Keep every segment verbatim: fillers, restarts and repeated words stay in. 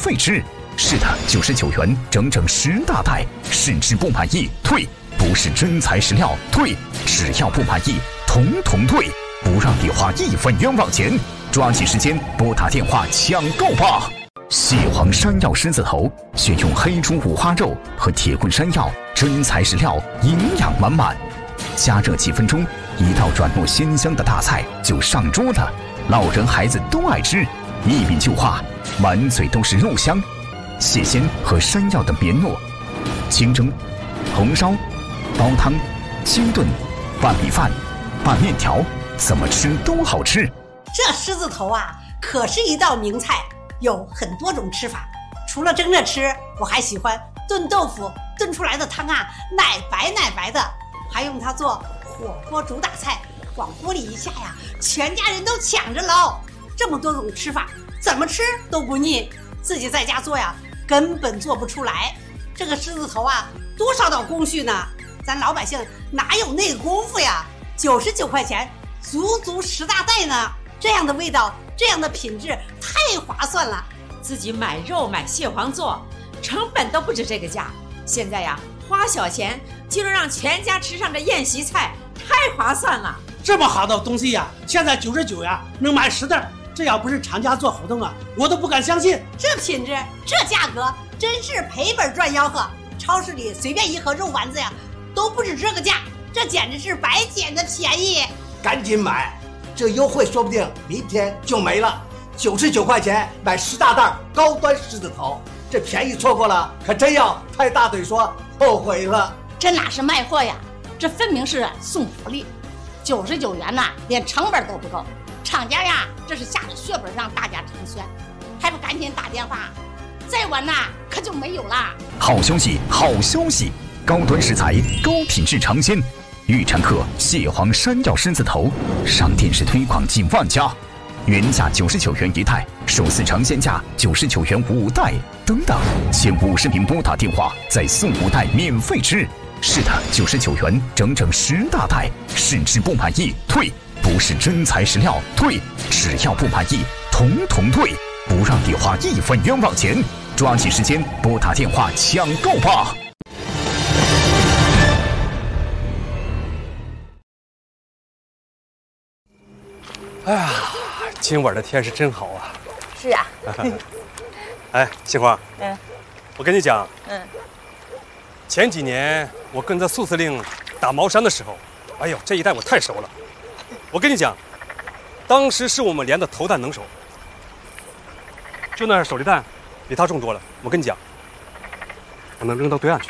费吃。是的，九十九元整整十大袋，甚至不满意退，不是真材实料退，只要不满意统统退，不让你花一分冤枉钱。抓紧时间拨打电话抢购吧！蟹黄山药狮子头选用黑猪五花肉和铁棍山药，真材实料，营养满满。加热几分钟，一道软糯鲜香的大菜就上桌了，老人孩子都爱吃，一抿就化，满嘴都是肉香。蟹鲜和山药的绵糯，清蒸、红烧、煲汤、清炖、拌米饭、拌面条，怎么吃都好吃。 这狮子头啊，可是一道名菜，有很多种吃法。除了蒸着吃，我还喜欢炖豆腐，炖出来的汤啊，奶白奶白的，还用它做火锅煮打菜，往锅里一下呀，全家人都抢着捞。这么多种吃法，怎么吃都不腻，自己在家做呀，根本做不出来。这个狮子头啊，多少道工序呢？咱老百姓哪有那个功夫呀？九十九块钱，足足十大袋呢。这样的味道，这样的品质，太划算了。 自己买肉买蟹黄做，成本都不止这个价。现在呀，花小钱就能让全家吃上这宴席菜，太划算了。 这么好的东西呀，现在九十九呀，能买十袋。这要不是厂家做活动啊，我都不敢相信。 这品质，这价格，真是赔本赚吆喝。超市里随便一盒肉丸子呀，都不止这个价，这简直是白捡的便宜。 赶紧买，这优惠说不定明天就没了。九十九块钱买十大袋高端狮子头，这便宜错过了，可真要拍大腿说后悔了。 这哪是卖货呀，这分明是送福利。九十九元呐，连成本都不够。厂家呀，这是下了血本让大家成全，还不赶紧打电话？再晚呐，可就没有啦。 好消息，好消息！高端食材，高品质尝鲜。预产客蟹黄山药狮子头，上电视推广近万家，原价九十九元一袋，首次尝鲜价九十九元五袋。等等，前五十名拨打电话再送五袋免费吃。是的，九十九元整整十大袋，甚至不满意退。不是真材实料退，只要不满意统统退，不让你花一分冤枉钱。抓紧时间拨打电话抢购吧！ 哎呀，今晚的天是真好啊！ 是啊。 哎，杏花， 嗯， 我跟你讲， 嗯， 前几年我跟着苏司令打茅山的时候，哎呦，这一带我太熟了。我跟你讲，当时是我们连的投弹能手，就那手榴弹比他重多了。我跟你讲，我能扔到对岸去。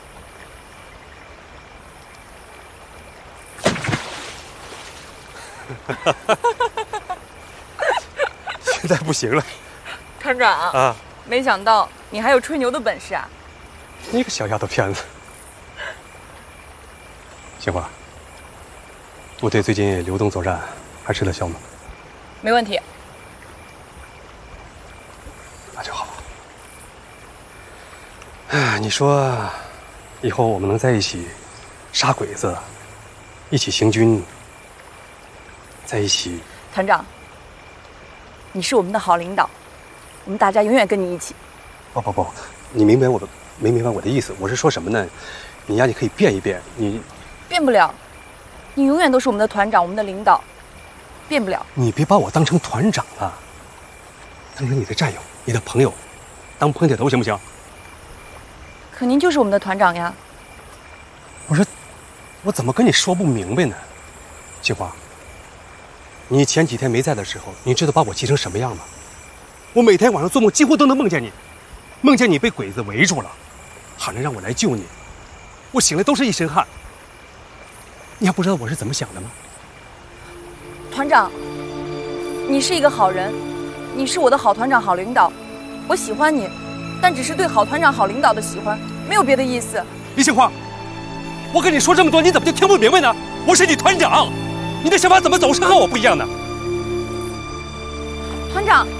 现在不行了， 团长啊！ 没想到你还有吹牛的本事啊！ 你个小丫头片子！杏花。部队最近流动作战，还吃得消吗？ 没问题。 那就好。哎，你说，以后我们能在一起杀鬼子，一起行军，在一起。 团长，你是我们的好领导，我们大家永远跟你一起。 不不不，你明白我的没明白我的意思？我是说什么呢？你呀，你可以变一变，你变不了。你永远都是我们的团长，我们的领导，变不了。 你别把我当成团长了，当成你的战友、你的朋友，当碰铁头行不行？ 可您就是我们的团长呀。 我说，我怎么跟你说不明白呢？杏花，你前几天没在的时候，你知道把我急成什么样吗？我每天晚上做梦几乎都能梦见你，梦见你被鬼子围住了，喊着让我来救你，我醒来都是一身汗。你还不知道我是怎么想的吗？ 团长，你是一个好人，你是我的好团长、好领导，我喜欢你，但只是对好团长、好领导的喜欢，没有别的意思。 李杏花，我跟你说这么多，你怎么就听不明白呢？我是你团长，你的想法怎么总是和我不一样呢？ 团长。